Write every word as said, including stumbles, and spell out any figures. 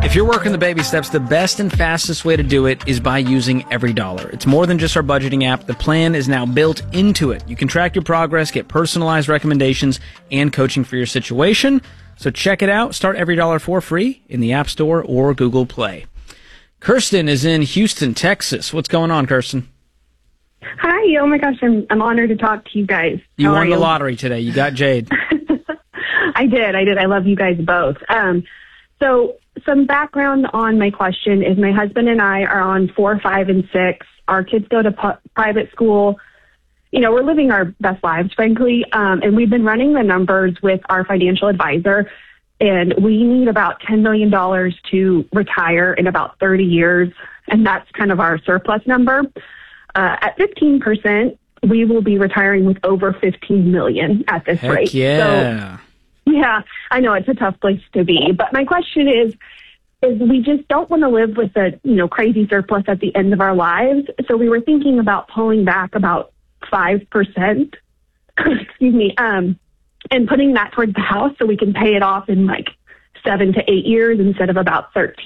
If you're working the baby steps, the best and fastest way to do it is by using EveryDollar. It's more than just our budgeting app. The plan is now built into it. You can track your progress, get personalized recommendations, and coaching for your situation. So check it out. Start EveryDollar for free in the App Store or Google Play. Kirsten is in Houston, Texas. What's going on, Kirsten? Hi. Oh, my gosh. I'm I'm honored to talk to you guys. You How won are the you? lottery today. You got Jade. I did. I did. I love you guys both. Um, so some background on my question is my husband and I are on four, five, and six. Our kids go to pu- private school. You know, we're living our best lives, frankly. Um, and we've been running the numbers with our financial advisor. And we need about ten million dollars to retire in about thirty years. And that's kind of our surplus number. Uh, at fifteen percent, we will be retiring with over fifteen million dollars at this Heck rate. yeah. So, yeah, I know it's a tough place to be. But my question is, is we just don't want to live with a, you know, crazy surplus at the end of our lives. So we were thinking about pulling back about five percent, excuse me, um, and putting that towards the house so we can pay it off in like seven to eight years instead of about thirteen.